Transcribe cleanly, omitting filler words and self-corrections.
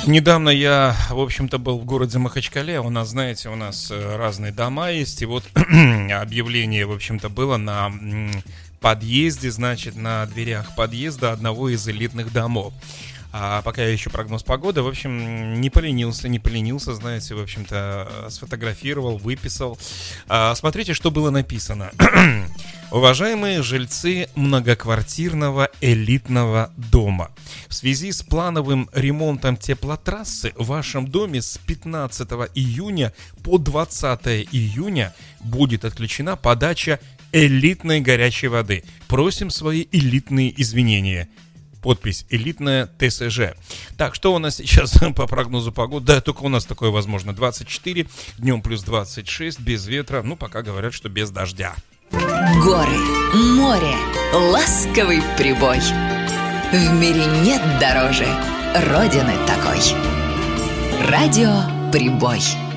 Недавно я, в общем-то, был в городе Махачкале. У нас, знаете, разные дома есть. И вот объявление, в общем-то, было на подъезде, значит, на дверях подъезда одного из элитных домов. А пока я ищу прогноз погоды, в общем, не поленился, знаете, в общем-то, сфотографировал, выписал. Смотрите, что было написано. Уважаемые жильцы многоквартирного элитного дома, в связи с плановым ремонтом теплотрассы в вашем доме с 15 июня по 20 июня будет отключена подача элитной горячей воды. Просим свои элитные извинения. Подпись «Элитная ТСЖ». Так, что у нас сейчас по прогнозу погоды? Да, только у нас такое возможно. 24, днем плюс 26, без ветра. Ну, пока говорят, что без дождя. Горы, море, ласковый прибой. В мире нет дороже Родины такой. Радио «Прибой».